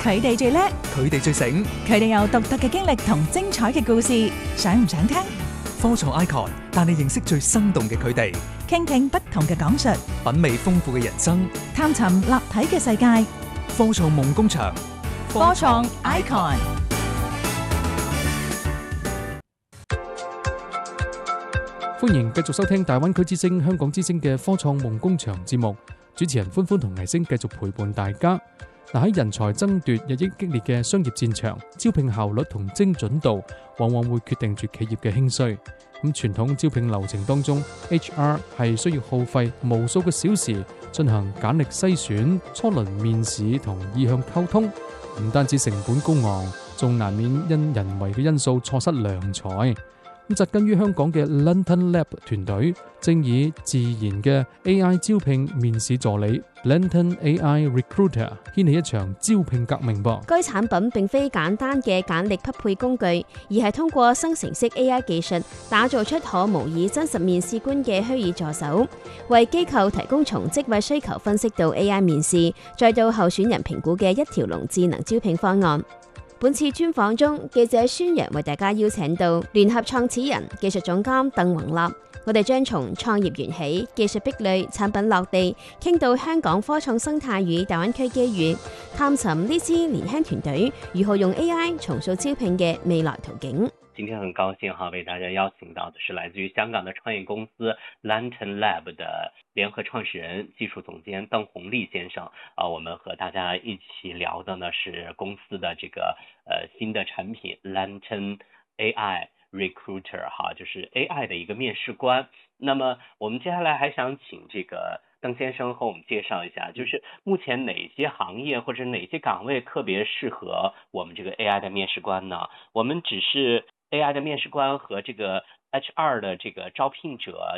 佢哋最叻， 佢哋最醒， 佢哋有獨特嘅經歷同精彩嘅故事，想唔想聽？ 科創 icon 帶你認識最生動嘅佢哋， 傾聽不同嘅講述， 品味豐富嘅人生， 探尋立體嘅世界。 科創夢工場， 科創 icon。 歡迎繼續收聽大灣區之聲、香港之聲嘅科創夢工場節目，主持人歡歡同藝星繼續陪伴大家。喺人才爭奪日益激烈嘅商業戰場，招聘效率同精準度往往會決定住企業嘅興衰。傳統招聘流程當中 ，HR 係需要耗費無數個小時進行簡歷篩選、初輪面試同意向溝通，唔單止成本高昂，仲難免因人為嘅因素錯失良才。紮根於香港嘅 Lantern Lab 團隊正以自然嘅 AI 招聘面試助理 Lantern AI Recruiter 掀起一場招聘革命噃。 該產品並非簡單嘅簡歷匹配工具，而係通過生成式 AI 技術打造出可模擬真實面試官嘅虛擬助手，為機構提供從職位需求分析到 AI 面試，再到候選人評估嘅一條龍智能招聘方案。本次專訪中，記者孫陽為大家邀請到聯合創始人、技術總監鄧宏立，我哋將從創業緣起、技術壁壘、產品落地，傾到香港科創生態與大灣區機遇，探尋呢支年輕團隊如何用 AI 重塑招聘嘅未來途徑。 今天很高興為大家邀請到的是來自於香港的創業公司 Lantern Lab 的聯合創始人、技術總監鄧宏立先生。我們和大家一起聊的呢是公司的這個新的產品 Lantern AI Recruiter 哈，就是 AI 的一個面試官。那麼我們接下來還想請這個鄧先生和我們介紹一下，就是目前哪些行業或者哪些崗位特別適合我們這個 AI 的面試官呢？我們只是AI 的面試官和這個 HR 的這個招聘者